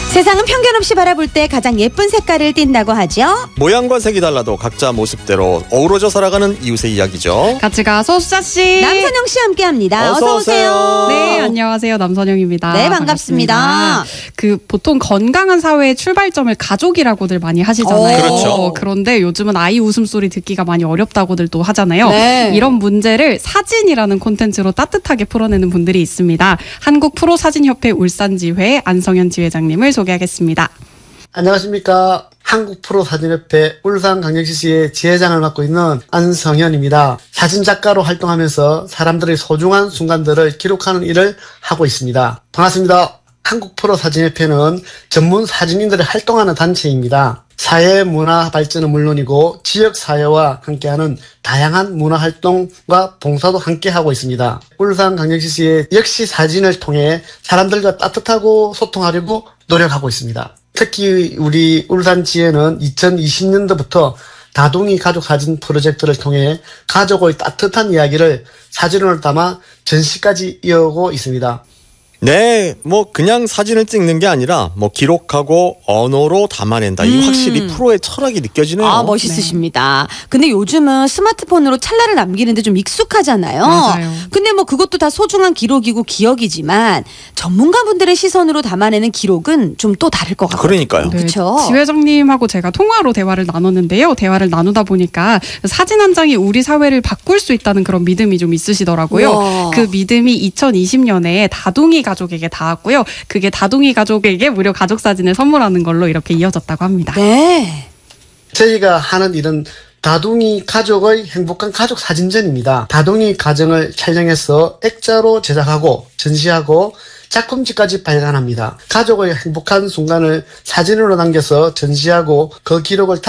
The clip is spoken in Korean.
세상은 편견 없이 바라볼 때 가장 예쁜 색깔을 띈다고 하죠. 모양과 색이 달라도 각자 모습대로 어우러져 살아가는 이웃의 이야기죠. 같이 가서 수자씨. 남선영 씨 함께합니다. 어서 오세요. 네, 안녕하세요. 남선영입니다. 네, 반갑습니다. 보통 건강한 사회의 출발점을 가족이라고들 많이 하시잖아요. 그렇죠. 그런데 요즘은 아이 웃음소리 듣기가 많이 어렵다고들 또 하잖아요. 네. 이런 문제를 사진이라는 콘텐츠로 따뜻하게 풀어내는 분들이 있습니다. 한국 프로사진협회 울산지회 안성현 지회장님을 소개하겠습니다. 안녕하십니까. 한국 프로사진협회 울산광역시의 지회장을 맡고 있는 안성현입니다. 사진작가로 활동하면서 사람들의 소중한 순간들을 기록하는 일을 하고 있습니다. 반갑습니다. 한국 프로사진협회는 전문 사진인들이 활동하는 단체입니다. 사회 문화 발전은 물론이고 지역사회와 함께하는 다양한 문화활동과 봉사도 함께하고 있습니다. 울산광역시의 역시 사진을 통해 사람들과 따뜻하고 소통하려고 노력하고 있습니다. 특히 우리 울산지회는 2020년도부터 다둥이 가족 사진 프로젝트를 통해 가족의 따뜻한 이야기를 사진으로 담아 전시까지 이어오고 있습니다. 네, 그냥 사진을 찍는 게 아니라 기록하고 언어로 담아낸다. 이 확실히 프로의 철학이 느껴지네요. 아, 멋있으십니다. 근데 요즘은 스마트폰으로 찰나를 남기는데 좀 익숙하잖아요. 맞아요. 근데 그것도 다 소중한 기록이고 기억이지만 전문가분들의 시선으로 담아내는 기록은 좀 또 다를 것 같아요. 그러니까요. 그렇죠. 지회장님하고 제가 통화로 대화를 나눴는데요. 대화를 나누다 보니까 사진 한 장이 우리 사회를 바꿀 수 있다는 그런 믿음이 좀 있으시더라고요. 우와. 그 믿음이 2020년에 다둥이 가족에게 닿았고요. 그게 다둥이 가족에게 무료 가족 사진을 선물하는 걸로 이렇게 이어졌다고 합니다. 네. 저희가 하는 일은 다둥이 가족의 행복한 가족 사진전입니다. 다둥이 가정을 촬영해서 액자로 제작하고 전시하고 작품집까지 발간합니다. 가족의 행복한 순간을 사진으로 남겨서 전시하고 그 기록을